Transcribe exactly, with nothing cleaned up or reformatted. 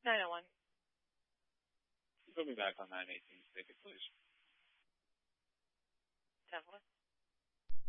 nine oh one. Put me back on nine eighteen ticket, please. ten one.